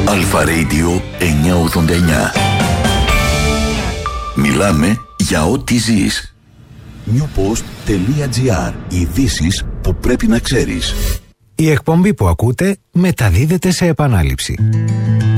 Αλφα Radio 989. Μιλάμε για ό,τι ζεις. newpost.gr. Ειδήσεις που πρέπει να ξέρεις. Η εκπομπή που ακούτε μεταδίδεται σε επανάληψη.